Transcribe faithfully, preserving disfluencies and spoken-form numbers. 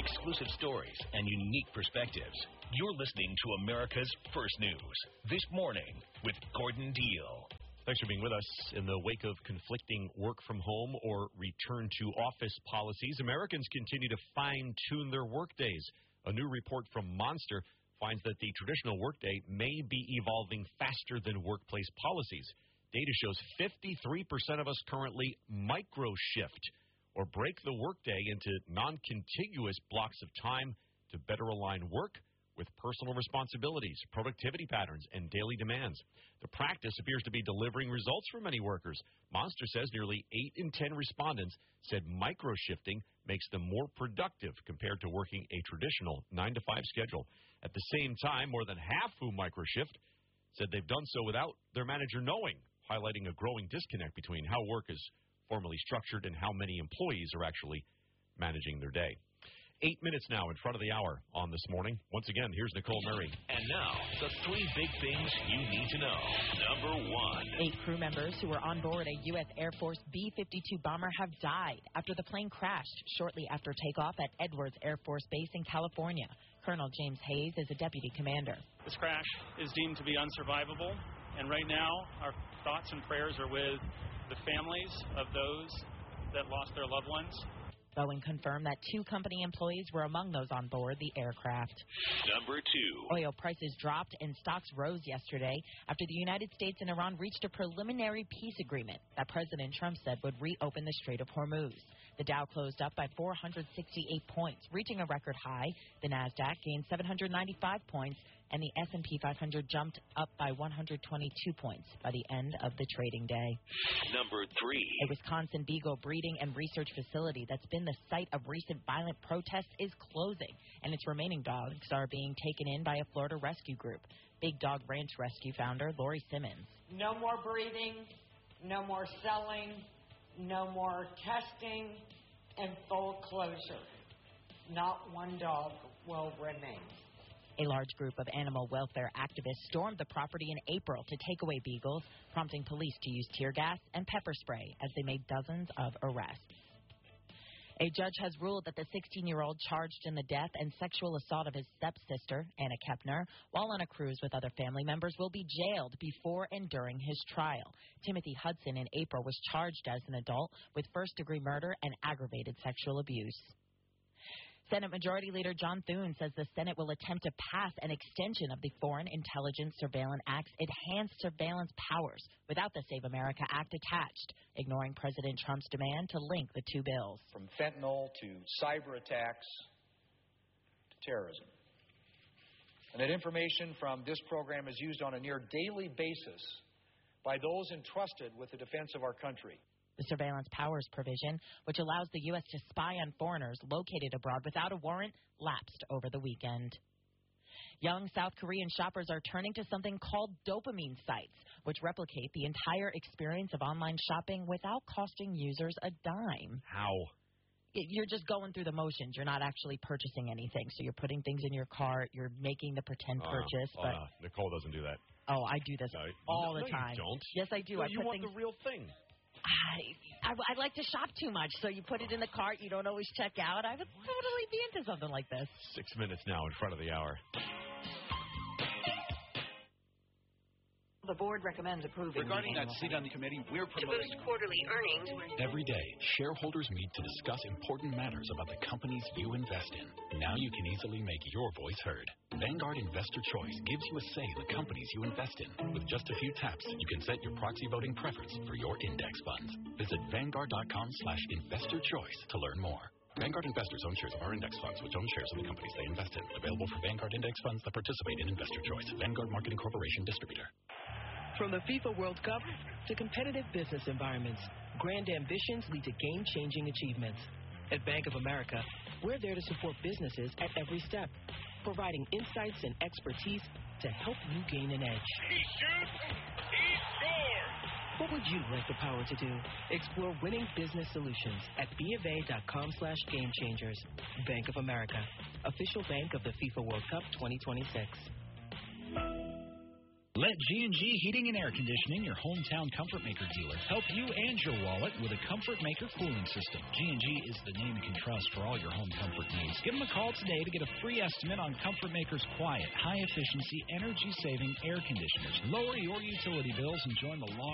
exclusive stories, and unique perspectives. You're listening to America's First News This Morning with Gordon Deal. Thanks for being with us. In the wake of conflicting work-from-home or return-to-office policies, Americans continue to fine-tune their workdays. A new report from Monster finds that the traditional workday may be evolving faster than workplace policies. Data shows fifty-three percent of us currently micro-shift or break the workday into non-contiguous blocks of time to better align work with personal responsibilities, productivity patterns, and daily demands. The practice appears to be delivering results for many workers. Monster says nearly eight in ten respondents said micro-shifting makes them more productive compared to working a traditional nine to five schedule. At the same time, more than half who micro-shift said they've done so without their manager knowing, highlighting a growing disconnect between how work is formally structured and how many employees are actually managing their day. Eight minutes now in front of the hour on This Morning. Once again, here's Nicole Murray. And now, the three big things you need to know. Number one. Eight crew members who were on board a U S Air Force B fifty-two bomber have died after the plane crashed shortly after takeoff at Edwards Air Force Base in California. Colonel James Hayes is a deputy commander. This crash is deemed to be unsurvivable, and right now our thoughts and prayers are with the families of those that lost their loved ones. Boeing confirmed that two company employees were among those on board the aircraft. Number two. Oil prices dropped and stocks rose yesterday after the United States and Iran reached a preliminary peace agreement that President Trump said would reopen the Strait of Hormuz. The Dow closed up by four hundred sixty-eight points, reaching a record high. The Nasdaq gained seven hundred ninety-five points, and the S and P five hundred jumped up by one hundred twenty-two points by the end of the trading day. Number three. A Wisconsin Beagle breeding and research facility that's been the site of recent violent protests is closing, and its remaining dogs are being taken in by a Florida rescue group. Big Dog Ranch Rescue founder Lori Simmons. No more breeding, no more selling, no more testing, and full closure. Not one dog will remain. A large group of animal welfare activists stormed the property in April to take away beagles, prompting police to use tear gas and pepper spray as they made dozens of arrests. A judge has ruled that the sixteen-year-old charged in the death and sexual assault of his stepsister, Anna Kepner, while on a cruise with other family members, will be jailed before and during his trial. Timothy Hudson in April was charged as an adult with first-degree murder and aggravated sexual abuse. Senate Majority Leader John Thune says the Senate will attempt to pass an extension of the Foreign Intelligence Surveillance Act's enhanced surveillance powers without the Save America Act attached, ignoring President Trump's demand to link the two bills. From fentanyl to cyber attacks to terrorism. And that information from this program is used on a near daily basis by those entrusted with the defense of our country. The surveillance powers provision, which allows the U S to spy on foreigners located abroad without a warrant, lapsed over the weekend. Young South Korean shoppers are turning to something called dopamine sites, which replicate the entire experience of online shopping without costing users a dime. How? You're just going through the motions. You're not actually purchasing anything. So you're putting things in your cart. You're making the pretend Uh, purchase. oh, but no. Nicole doesn't do that. Oh, I do this No, all no, the you time. don't. Yes, I do. No, I you put want things, the real thing. I, I, I like to shop too much, so you put it in the cart. You don't always check out. I would totally be into something like this. Six minutes now in front of the hour. The board recommends approving. Regarding that seat on the committee, we're promoting quarterly earnings. Every day, shareholders meet to discuss important matters about the companies you invest in. Now you can easily make your voice heard. Vanguard Investor Choice gives you a say in the companies you invest in. With just a few taps, you can set your proxy voting preference for your index funds. Visit Vanguard.com slash investor choice to learn more. Vanguard investors own shares of our index funds, which own shares of the companies they invest in. Available for Vanguard index funds that participate in Investor Choice. Vanguard Marketing Corporation Distributor. From the FIFA World Cup to competitive business environments, grand ambitions lead to game-changing achievements. At Bank of America, we're there to support businesses at every step, providing insights and expertise to help you gain an edge. He shoots, he scores! What would you like the power to do? Explore winning business solutions at BofA.com slash game changers. Bank of America, official bank of the FIFA World Cup twenty twenty-six. Let G and G Heating and Air Conditioning, your hometown Comfort Maker dealer, help you and your wallet with a Comfort Maker cooling system. G and G is the name you can trust for all your home comfort needs. Give them a call today to get a free estimate on Comfort Maker's quiet, high-efficiency, energy-saving air conditioners. Lower your utility bills and join the long